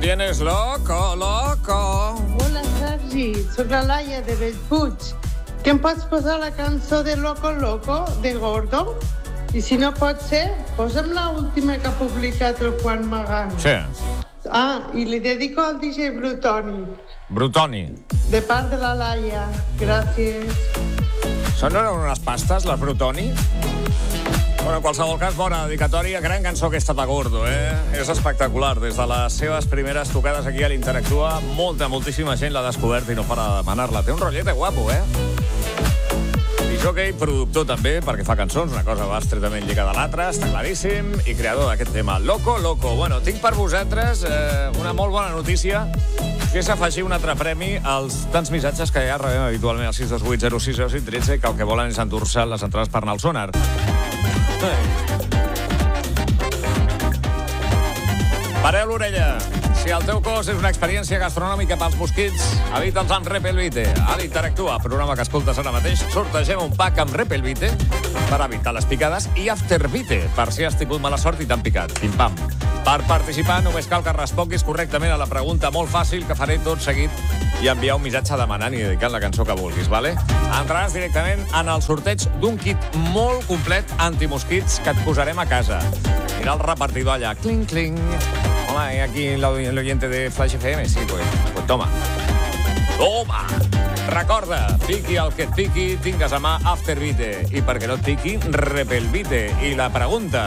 Vienes loco, loco. Hola, Sergi. Soc la Laia de Bellpuig. Que em pots posar la cançó de Loco Loco, de Gordo? I si no pot ser, posa'm l'última que ha publicat el Juan Magán. Sí. I li dedico al DJ Brutoni. Brutoni. De part de la Laia. Gràcies. Són unes pastes, les Brutoni? Bueno, en qualsevol cas, bona dedicatòria. Gran cançó aquesta de Gordo, És espectacular. Des de les seves primeres tocades aquí a l'Interactua, moltíssima gent l'ha descobert i no para de demanar-la. Té un rotllete guapo, Jockey, productor també, perquè fa cançons, una cosa va estretament lligada a l'altra, està claríssim, i creador d'aquest tema, Loco Loco. Bueno, tinc per vosaltres una molt bona notícia, que és afegir un altre premi als tants missatges que ja rebem habitualment al 628 06 0513, que el que volen és endur-se les entrades per anar al Sonar. Pareu l'orella. Si el teu cos és una experiència gastronòmica pels mosquits, evita'ls amb Repelvite. A l'Interactua, programa que escoltes ara mateix, sortegem un pack amb Repelvite per evitar les picades i Aftervite, per si has tingut mala sort i t'han picat. Pim-pam. Per participar només cal que responguis correctament a la pregunta molt fàcil que faré tot seguit i enviar un missatge demanant i dedicant la cançó que vulguis, vale? Entraràs directament en el sorteig d'un kit molt complet antimosquits que et posarem a casa. Mira el repartidor allà. Cling, cling. Hola, aquí el oyente de Flash FM. Sí, pues toma. Toma! Recorda, piqui el que et piqui, tingues a mà Aftervite. I perquè no et piqui, Repelvite. I la pregunta...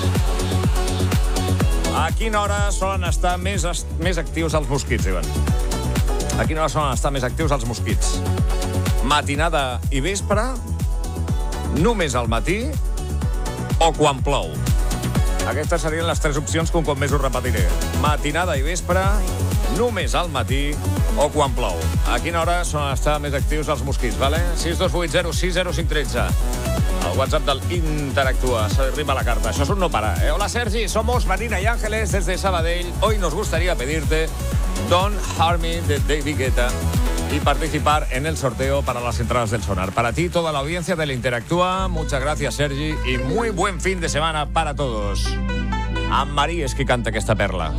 A quina hora solen estar més actius els mosquits, Ivan? A quina hora solen estar més actius els mosquits? Matinada i vespre? Només al matí? O quan plou? Aquestes serien les tres opcions que un cop més us repetiré. Matinada i vespre, només al matí o quan plou. A quina hora solen estar més actius els mosquits, vale? 628 06 0513. El WhatsApp del Interactua. Se rima la carta. Això és un no parar, Hola, Sergi. Somos Marina y Ángeles desde Sabadell. Hoy nos gustaría pedirte Don't Harm Me de David Guetta y participar en el sorteo para las entradas del Sonar. Para ti, toda la audiencia del Interactua, muchas gracias, Sergi, y muy buen fin de semana para todos. Anne-Marie és qui canta aquesta perla.